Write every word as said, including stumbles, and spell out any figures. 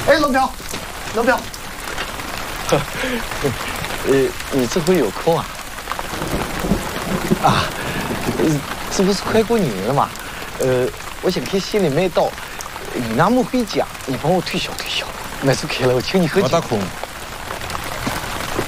哎，老表，老表， 呃，你这回有空啊？啊，呃，这不是快过年了嘛？呃，我想开县里卖刀，你拿木回家，你帮我推销推销。买出开了，我请你喝酒。 我打空，